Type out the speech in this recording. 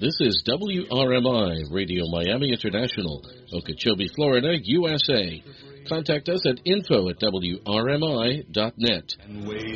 This is WRMI, Radio Miami International, Okeechobee, Florida, USA. Contact us at info@wrmi.net.